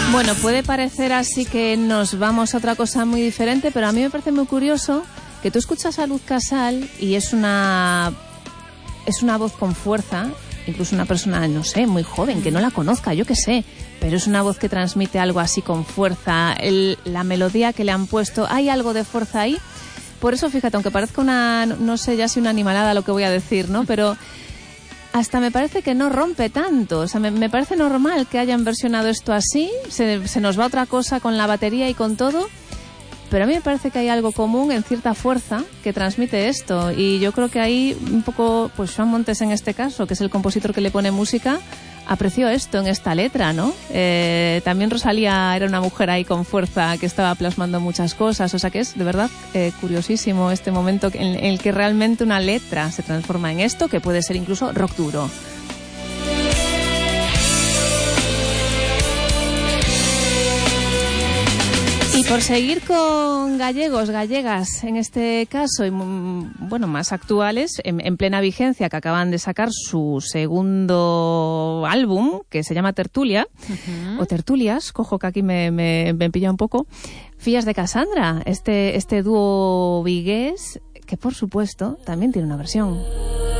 Bueno, puede parecer así que nos vamos a otra cosa muy diferente, pero a mí me parece muy curioso que tú escuchas a Luz Casal y es una voz con fuerza, incluso una persona, no sé, muy joven, que no la conozca, yo qué sé, pero es una voz que transmite algo así con fuerza, la melodía que le han puesto, hay algo de fuerza ahí. Por eso, fíjate, aunque parezca no sé ya si una animalada lo que voy a decir, ¿no? Pero hasta me parece que no rompe tanto. O sea, me parece normal que hayan versionado esto así. Se nos va otra cosa con la batería y con todo. Pero a mí me parece que hay algo común en cierta fuerza que transmite esto. Y yo creo que ahí un poco, pues Joan Montes en este caso, que es el compositor que le pone música, apreció esto en esta letra, ¿no? También Rosalía era una mujer ahí con fuerza que estaba plasmando muchas cosas. O sea que es de verdad curiosísimo este momento en el que realmente una letra se transforma en esto, que puede ser incluso rock duro. Y por seguir con gallegos, gallegas, en este caso, y bueno, más actuales, en plena vigencia, que acaban de sacar su segundo álbum, que se llama Tertulia, o Tertulias, cojo que aquí me pilla un poco, Fillas de Cassandra, este dúo vigués, que por supuesto también tiene una versión.